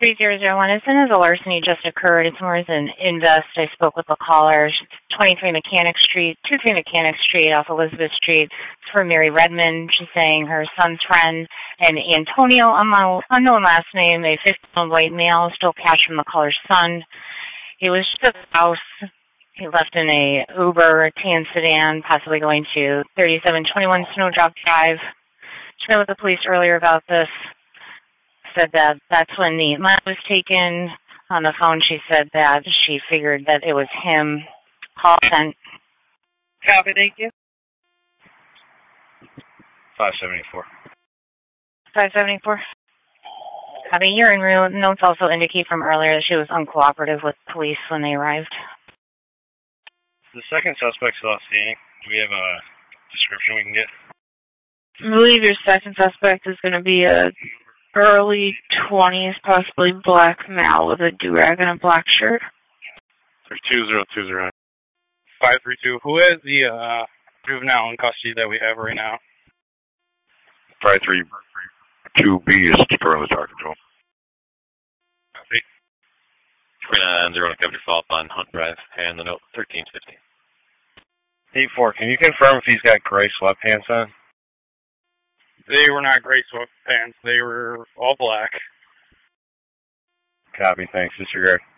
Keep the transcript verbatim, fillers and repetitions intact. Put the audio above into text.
three zero zero one, as soon as a larceny just occurred, it's more than invest. I spoke with the caller. twenty-three Mechanic Street, twenty-three Mechanic Street off Elizabeth Street. It's for Mary Redmond. She's saying her son's friend and Antonio, unknown, unknown last name, a fifty-year-old white male, stole cash from the caller's son. He was just at the house. He left in a Uber tan sedan, possibly going to thirty-seven twenty-one Snowdrop Drive. She met with the police earlier about this. Said that that's when the money was taken. On the phone, she said that she figured that it was him. Call sent. Copy, thank you. five seventy-four. five seventy-four. Copy. Hearing notes also indicate from earlier that she was uncooperative with police when they arrived. The second suspect's still outstanding. Do we have a description we can get? I believe your second suspect is going to be a early twenties, possibly black male with a do-rag and a black shirt. two zero two zero. five three two. Who is the uh, juvenile in custody that we have right now? five three two B is currently talking to him. Copy. three nine zero to cover follow-up on Hunt Drive and the note thirteen fifty. eight four, can you confirm if he's got gray sweatpants on? They were not gray sweatpants. They were all black. Copy, thanks. Disregard.